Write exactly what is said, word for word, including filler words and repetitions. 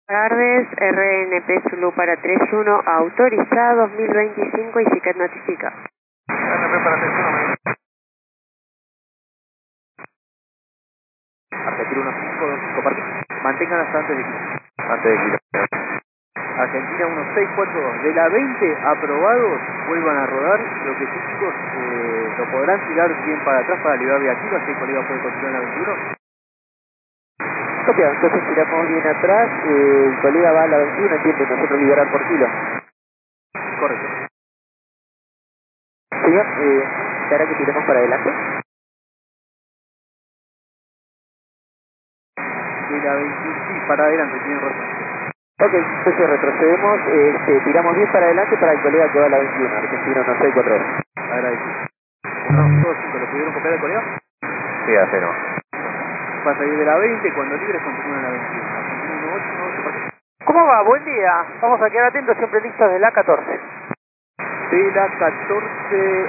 Tardes, R N P Zulu para treinta y uno, autorizado dos mil veinticinco y SICAT notifica. R N P para treinta y uno, Argentina uno cinco dos cinco, parque. Manténganlas antes de kilo. Antes de kilo. Argentina uno seis cuatro dos. De la veinte aprobados, vuelvan a rodar. Lo que sí, chicos, eh, lo podrán tirar bien para atrás para liberar de aquí, así el colega puede continuar en la veintiuno. Copiado, entonces tiramos bien atrás, eh, el colega va a la veintiuno, entiende, nosotros liberar por kilo. Correcto. Señor, eh, ¿será que tiremos para adelante? De la veintiuno, sí, para adelante, tienen razón. Ok, entonces retrocedemos, este, tiramos bien para adelante para el colega que va a la veintiuno, Argentina uno seis cuatro dos. Agradecido. uno dos cinco, ¿lo pudieron copiar el colega? Sí, a cero. Va a salir de la veinte, cuando libres continúan en la veintiuno. Argentina uno ocho, uno ocho, parque. ¿Cómo va? Buen día. Vamos a quedar atentos, siempre listos de la catorce. De la catorce.